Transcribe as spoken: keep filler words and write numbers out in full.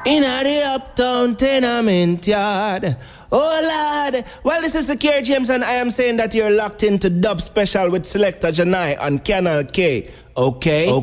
In the uptown tenement yard. Oh Lord, well this is Secure James and I am saying that you're locked into Dub Special with Selector Janai on Channel K. Okay? Okay.